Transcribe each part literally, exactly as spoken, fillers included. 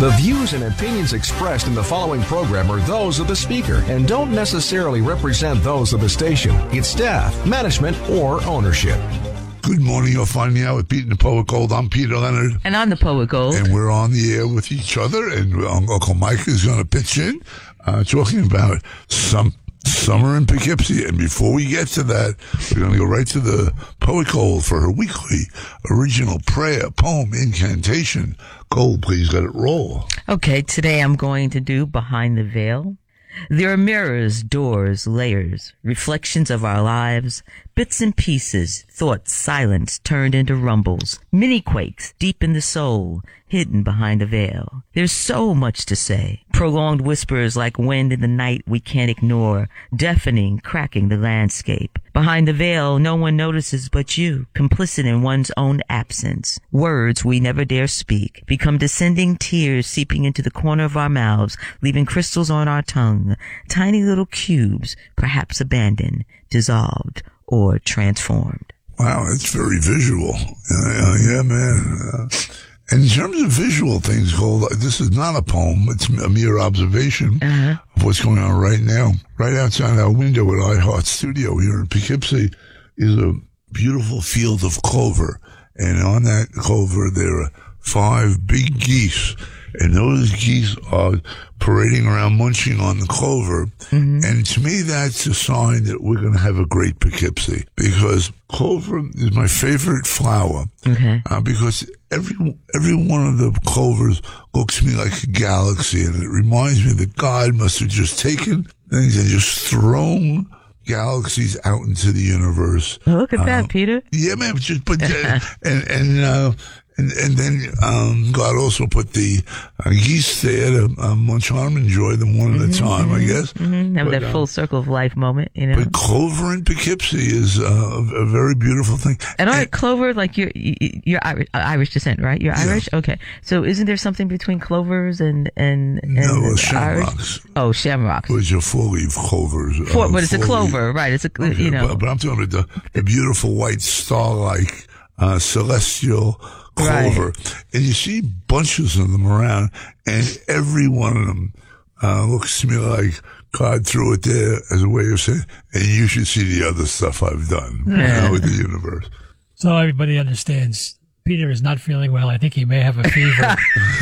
The views and opinions expressed in the following program are those of the speaker and don't necessarily represent those of the station, its staff, management, or ownership. Good morning. You'll find me out with Pete and the Poet Gold. I'm Peter Leonard. And I'm the Poet Gold. And we're on the air with each other. And Uncle Mike is going to pitch in, uh, talking about some summer in Poughkeepsie. And before we get to that, we're going to go right to the Poet Gold for her weekly original prayer, poem, incantation. Gold, please let it roll. Okay, today I'm going to do Behind the Veil. There are mirrors, doors, layers, reflections of our lives, bits and pieces, thoughts, silence turned into rumbles, mini quakes deep in the soul, hidden behind a veil. There's so much to say. Prolonged whispers like wind in the night we can't ignore, deafening, cracking the landscape. Behind the veil, no one notices but you, complicit in one's own absence. Words we never dare speak become descending tears seeping into the corner of our mouths, leaving crystals on our tongue, tiny little cubes, perhaps abandoned, dissolved, or transformed. Wow, it's very visual. Uh, yeah, man. Uh, in terms of visual things, Gold, this is not a poem. It's a mere observation uh-huh. of what's going on right now. Right outside our window at iHeart Studio here in Poughkeepsie is a beautiful field of clover. And on that clover, there are five big geese. And those geese are parading around munching on the clover. Mm-hmm. And to me, that's a sign that we're going to have a great Poughkeepsie, because clover is my favorite flower. Okay. Uh, because every every one of the clovers looks to me like a galaxy, and it reminds me that God must have just taken things and just thrown galaxies out into the universe. Look at uh, that, Peter. Yeah, man. Just but uh, and and. Uh, And, and then um, God also put the uh, geese there to uh, munch on them, enjoy them one mm-hmm, at a time, mm-hmm, I guess. Mm-hmm. Have but, that full uh, circle of life moment, you know. But clover in Poughkeepsie is uh, a very beautiful thing. And all right, clover, like you're you're Irish, Irish descent, right? You're Irish, yeah. Okay. So isn't there something between clovers and and, and no well, shamrocks? Irish? Oh, shamrocks. Which are four-leaf clovers. Four, uh, but it's a clover, right? It's a okay, you know. But, but I'm talking about the, the beautiful white star-like uh, celestial clover, right. And you see bunches of them around, and every one of them uh, looks to me like God threw it there as a way of saying, and you should see the other stuff I've done yeah. you know, with the universe. So everybody understands Peter is not feeling well. I think he may have a fever.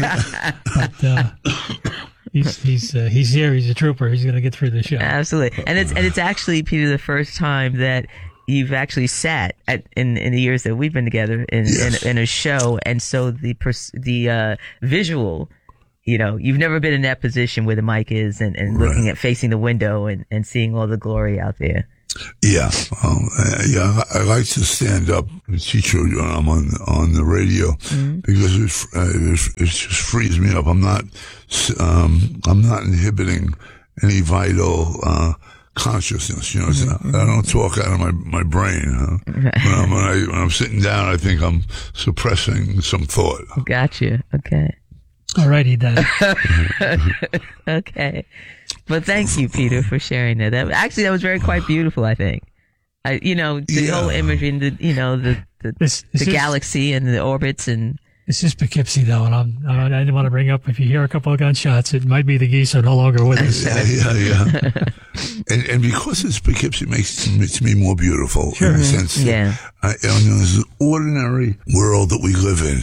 but uh, he's he's uh, he's here. He's a trooper. He's going to get through the show. Absolutely. And it's and it's actually, Peter, the first time that you've actually sat at, in in the years that we've been together in yes. in, in a show, and so the pers- the uh, visual, you know, you've never been in that position where the mic is, and, and right. looking at facing the window and, and seeing all the glory out there. Yeah, um, uh, yeah. I, I like to stand up and teach you when I'm on on the radio mm-hmm. because it, uh, it, it just frees me up. I'm not um, I'm not inhibiting any vital Uh, consciousness, you know. Mm-hmm. I don't talk out of my my brain. Huh? when, I'm, when, I, when I'm sitting down, I think I'm suppressing some thought. Gotcha. Okay. All righty then. Okay. But thank you, Peter, for sharing that. That actually that was very quite beautiful. I think. I, you know, the yeah. whole imagery, and the you know the the, this, this the is, galaxy and the orbits and. It's just Poughkeepsie, though, and I'm, I didn't want to bring up, if you hear a couple of gunshots, it might be the geese are no longer with us. Yeah, yeah, yeah. and, and because it's Poughkeepsie, it makes it to me more beautiful sure. in a sense. That, yeah. I, you know, this ordinary world that we live in.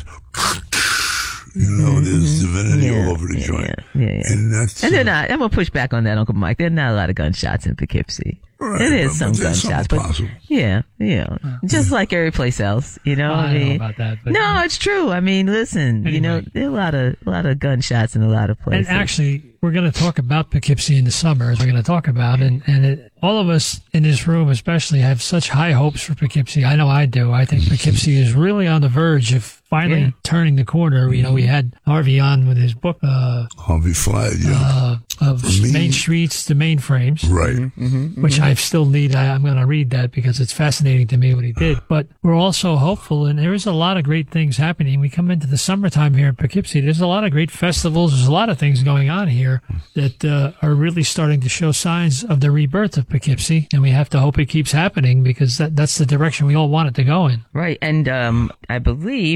You know, mm-hmm. there's divinity yeah, all over the yeah, joint. Yeah, yeah, yeah. And that's. And they're not, I'm going to push back on that, Uncle Mike. There are not a lot of gunshots in Poughkeepsie. Right, it is but, some but gunshots, but possible. yeah, yeah, just like every place else, you know. Well, I, I mean, don't know about that, but no, yeah. it's true. I mean, listen, anyway. you know, there are a lot of a lot of gunshots in a lot of places. And actually, we're going to talk about Poughkeepsie in the summer, as we're going to talk about, and and it, all of us in this room, especially, have such high hopes for Poughkeepsie. I know I do. I think Poughkeepsie is really on the verge of finally yeah. turning the corner. You know, we had Harvey on with his book, uh, Harvey Flagg, yeah. uh, of main, Main Streets to Mainframes, right? Mm-hmm, mm-hmm, which mm-hmm. I still need. I, I'm going to read that because it's fascinating to me what he did. But we're also hopeful, and there is a lot of great things happening. We come into the summertime here in Poughkeepsie. There's a lot of great festivals. There's a lot of things going on here that uh, are really starting to show signs of the rebirth of Poughkeepsie, and we have to hope it keeps happening because that, that's the direction we all want it to go in. Right, and um, I believe